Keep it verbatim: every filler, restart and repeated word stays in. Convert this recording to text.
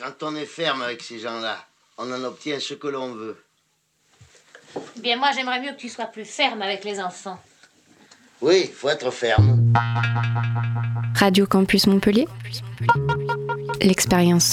Quand on est ferme avec ces gens-là, on en obtient ce que l'on veut. Bien, moi, j'aimerais mieux que tu sois plus ferme avec les enfants. Oui, faut être ferme. Radio Campus Montpellier, l'expérience